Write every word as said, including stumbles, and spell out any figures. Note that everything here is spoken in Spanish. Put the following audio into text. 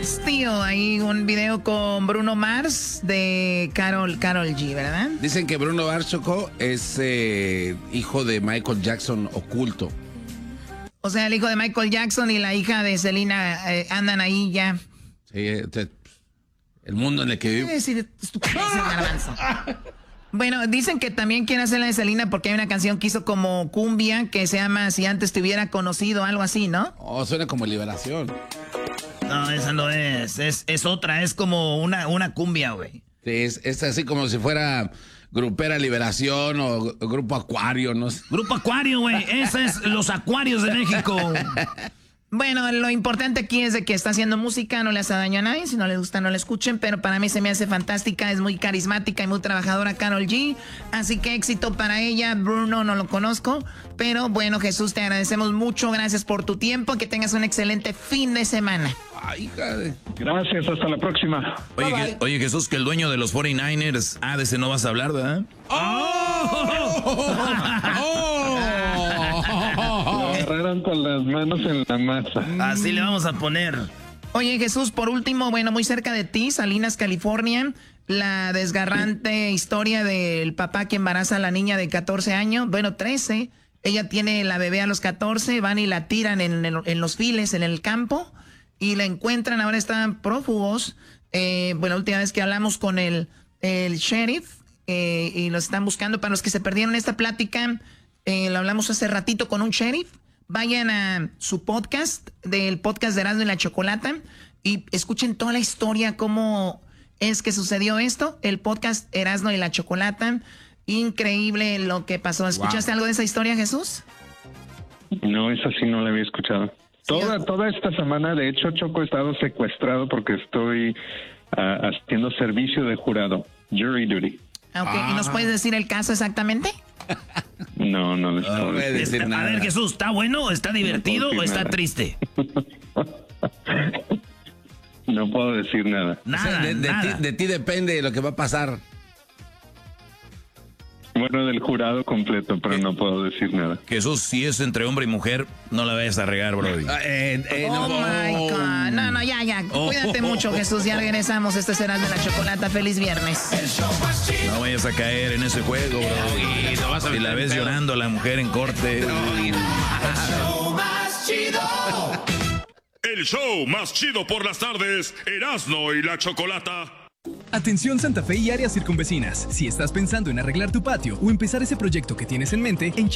Tío, hay un video con Bruno Mars de Karol, Karol G, ¿verdad? Dicen que Bruno Mars, Choco, es eh, hijo de Michael Jackson oculto. O sea, el hijo de Michael Jackson y la hija de Selena eh, andan ahí ya. Sí, el mundo en el que vive. Es decir, garbanzo. Bueno, dicen que también quiere hacer la de Selena porque hay una canción que hizo como cumbia que se llama Si antes te hubiera conocido, algo así, ¿no? Oh, suena como Liberación. No, esa no es. Es, es otra, es como una, una cumbia, güey. Sí, es, es así como si fuera Grupera Liberación o Grupo Acuario, no sé. Grupo Acuario, güey. Ese es los Acuarios de México. Bueno, lo importante aquí es de que está haciendo música, no le hace daño a nadie, si no les gusta no la escuchen, pero para mí se me hace fantástica, es muy carismática y muy trabajadora Karol G, así que éxito para ella. Bruno no lo conozco, pero bueno, Jesús, te agradecemos mucho, gracias por tu tiempo, que tengas un excelente fin de semana. Ay, hija. Gracias, hasta la próxima. Oye, Bye, que, bye. oye, Jesús, que el dueño de los cuarenta y nueve ers, ah, de ese no vas a hablar, ¿verdad? ¡Oh! ¡Oh! Lo agarraron con las manos en la masa. Así le vamos a poner. Oye, Jesús, por último, bueno, muy cerca de ti, Salinas, California, la desgarrante historia del papá que embaraza a la niña de catorce años, bueno, trece, ella tiene la bebé a los catorce, van y la tiran en, en, en los files, en el campo, y la encuentran, ahora están prófugos. Eh, bueno, la última vez que hablamos con el, el sheriff, eh, y los están buscando. Para los que se perdieron esta plática, eh, lo hablamos hace ratito con un sheriff. Vayan a su podcast, del podcast de Erasmo y la Chocolata, y escuchen toda la historia, cómo es que sucedió esto. El podcast Erasmo y la Chocolata, increíble lo que pasó. ¿Escuchaste wow. algo de esa historia, Jesús? No, esa sí no la había escuchado. Toda, toda esta semana, de hecho, Choco, he estado secuestrado porque estoy uh, haciendo servicio de jurado, jury duty. Ok, ah. ¿Y nos puedes decir el caso exactamente? No, no les puedo no decir, decir nada. A ver, Jesús, ¿está bueno, está divertido no o está nada. triste? No puedo decir nada. Nada, o sea, de, de, nada. Ti, de ti depende de lo que va a pasar. Bueno, del jurado completo, pero no puedo decir nada. Jesús, si es entre hombre y mujer, no la vayas a regar, brody. Eh, eh, oh, no. my God. No, no, ya, ya. Oh, Cuídate oh, mucho, oh, Jesús. Ya regresamos. Este será de la Chocolata. Feliz viernes. No vayas a caer en ese juego, brody. No vas a si la ves llorando a la mujer en corte. El show más chido. El show más chido por las tardes. Erasmo y la Chocolata. Atención Santa Fe y áreas circunvecinas. Si estás pensando en arreglar tu patio o empezar ese proyecto que tienes en mente, en